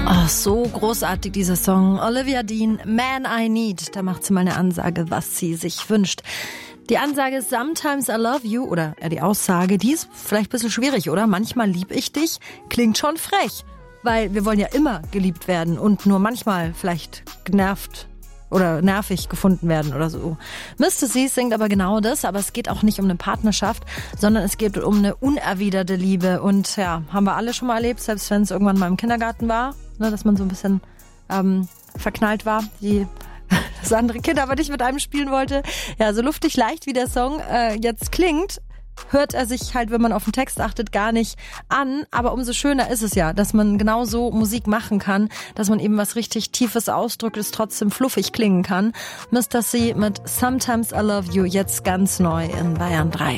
Oh, so großartig dieser Song. Olivia Dean, Man I Need. Da macht sie mal eine Ansage, was sie sich wünscht. Die Ansage ist Sometimes I Love You, oder die Aussage, die ist vielleicht ein bisschen schwierig, oder? Manchmal lieb ich dich, klingt schon frech. Weil wir wollen ja immer geliebt werden und nur manchmal vielleicht genervt oder nervig gefunden werden oder so. Mr. C singt aber genau das, aber es geht auch nicht um eine Partnerschaft, sondern es geht um eine unerwiderte Liebe. Und ja, haben wir alle schon mal erlebt, selbst wenn es irgendwann mal im Kindergarten war, ne, dass man so ein bisschen verknallt war, das andere Kind aber nicht mit einem spielen wollte. Ja, so luftig leicht wie der Song jetzt klingt, hört er sich halt, wenn man auf den Text achtet, gar nicht an. Aber umso schöner ist es ja, dass man genauso Musik machen kann, dass man eben was richtig Tiefes ausdrückt, es trotzdem fluffig klingen kann. Mr. C mit Sometimes I Love You, jetzt ganz neu in Bayern 3.